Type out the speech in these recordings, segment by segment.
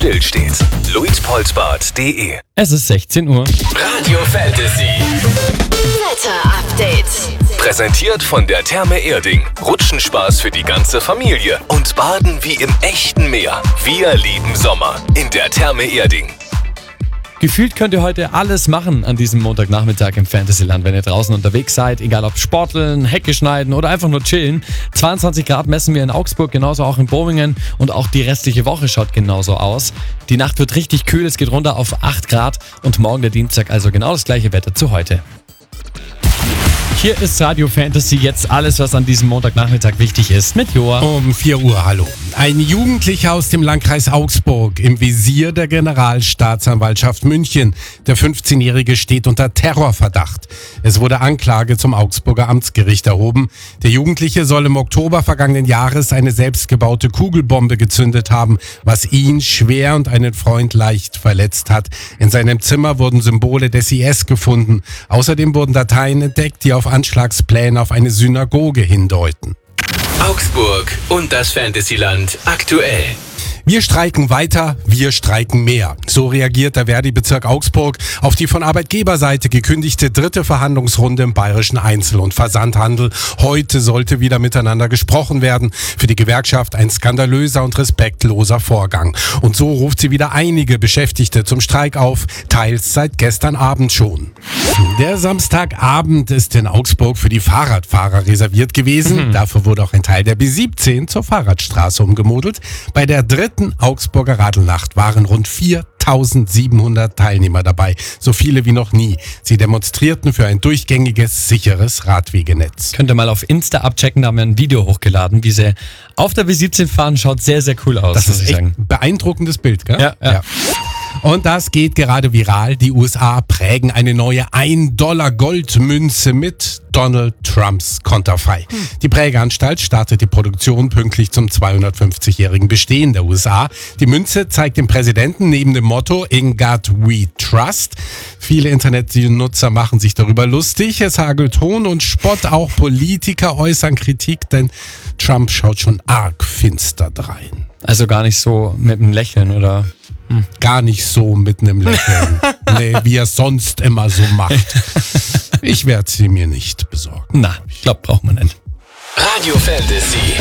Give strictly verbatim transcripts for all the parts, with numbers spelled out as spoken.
stillsteht. luis polzbart punkt de. Es ist sechzehn Uhr. Radio Fantasy. Wetter-Update. Präsentiert von der Therme Erding. Rutschenspaß für die ganze Familie und Baden wie im echten Meer. Wir lieben Sommer in der Therme Erding. Gefühlt könnt ihr heute alles machen an diesem Montagnachmittag im Fantasyland, wenn ihr draußen unterwegs seid. Egal ob Sporteln, Hecke schneiden oder einfach nur chillen. zweiundzwanzig Grad messen wir in Augsburg, genauso auch in Bowingen. Und auch die restliche Woche schaut genauso aus. Die Nacht wird richtig kühl, es geht runter auf acht Grad. Und morgen der Dienstag also genau das gleiche Wetter zu heute. Hier ist Radio Fantasy, jetzt alles, was an diesem Montagnachmittag wichtig ist, mit Joa. Um vier Uhr, hallo. Ein Jugendlicher aus dem Landkreis Augsburg im Visier der Generalstaatsanwaltschaft München. Der fünfzehnjährige steht unter Terrorverdacht. Es wurde Anklage zum Augsburger Amtsgericht erhoben. Der Jugendliche soll im Oktober vergangenen Jahres eine selbstgebaute Kugelbombe gezündet haben, was ihn schwer und einen Freund leicht verletzt hat. In seinem Zimmer wurden Symbole des I S gefunden. Außerdem wurden Dateien entdeckt, die auf Anschlagspläne auf eine Synagoge hindeuten. Augsburg und das Fantasyland aktuell. Wir streiken weiter, wir streiken mehr. So reagiert der Verdi-Bezirk Augsburg auf die von Arbeitgeberseite gekündigte dritte Verhandlungsrunde im bayerischen Einzel- und Versandhandel. Heute sollte wieder miteinander gesprochen werden. Für die Gewerkschaft ein skandalöser und respektloser Vorgang. Und so ruft sie wieder einige Beschäftigte zum Streik auf, teils seit gestern Abend schon. Der Samstagabend ist in Augsburg für die Fahrradfahrer reserviert gewesen. Mhm. Dafür wurde auch ein Teil der B siebzehn zur Fahrradstraße umgemodelt. Bei der dritten Augsburger Radelnacht waren rund viertausendsiebenhundert Teilnehmer dabei, so viele wie noch nie. Sie demonstrierten für ein durchgängiges, sicheres Radwegenetz. Könnt ihr mal auf Insta abchecken, da haben wir ein Video hochgeladen, wie sie auf der B siebzehn fahren, schaut sehr, sehr cool aus. Das ist echt sagen. ein beeindruckendes Bild, gell? Ja, ja. ja. Und das geht gerade viral. Die U S A prägen eine neue ein Dollar Goldmünze mit Donald Trumps Konterfei. Hm. Die Prägeanstalt startet die Produktion pünktlich zum zweihundertfünfzigjährigen Bestehen der U S A. Die Münze zeigt den Präsidenten neben dem Motto In God We Trust. Viele Internetnutzer machen sich darüber lustig. Es hagelt Hohn und Spott. Auch Politiker äußern Kritik, denn Trump schaut schon arg finster drein. Also gar nicht so mit einem Lächeln, oder? Hm. Gar nicht so mit einem Lächeln. Nee, wie er sonst immer so macht. Ich werde sie mir nicht besorgen. Na, ich glaube, braucht man nicht. Radio Fantasy.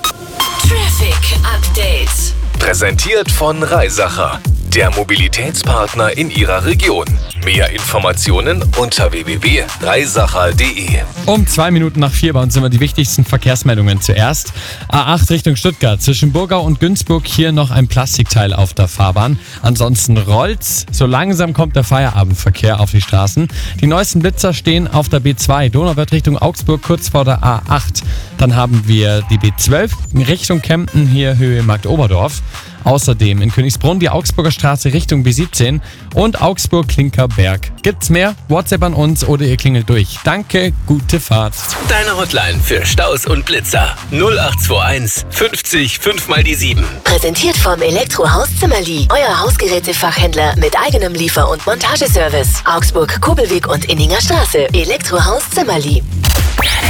Traffic Update. Präsentiert von Reisacher, der Mobilitätspartner in Ihrer Region. Mehr Informationen unter w w w punkt reisacher punkt de. Um zwei Minuten nach vier bei uns sind wir die wichtigsten Verkehrsmeldungen zuerst. A acht Richtung Stuttgart, zwischen Burgau und Günzburg hier noch ein Plastikteil auf der Fahrbahn. Ansonsten rollt's. So langsam kommt der Feierabendverkehr auf die Straßen. Die neuesten Blitzer stehen auf der B zwei, Donauwörth Richtung Augsburg, kurz vor der A acht. Dann haben wir die B zwölf in Richtung Kempten, hier Höhe Marktoberdorf. Außerdem in Königsbrunn die Augsburger Straße Richtung B siebzehn und Augsburg-Klinkerberg. Gibt's mehr? WhatsApp an uns oder ihr klingelt durch. Danke, gute Fahrt. Deine Hotline für Staus und Blitzer null acht zwei eins fünfzig fünf mal die sieben. Präsentiert vom Elektrohaus Zimmerli. Euer Hausgerätefachhändler mit eigenem Liefer- und Montageservice. Augsburg, Kobelweg und Inninger Straße. Elektrohaus Zimmerli.